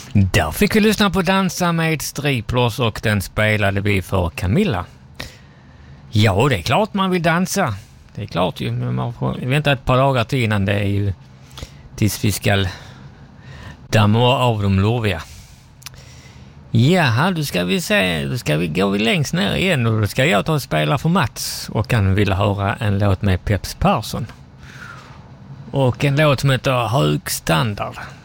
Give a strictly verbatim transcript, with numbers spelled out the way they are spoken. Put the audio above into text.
Där fick vi lyssna på Dansa med Striplers och den spelade vi för Camilla. Ja, det är klart man vill dansa. Det är klart ju, men man får vänta ett par dagar till innan det är ju tills vi ska damma av de loviga. Ja, då ska vi se, då ska vi gå längst ner igen och då ska jag ta och spela för Mats och han vill höra en låt med Peps Persson. Och en låt som heter Hög standard.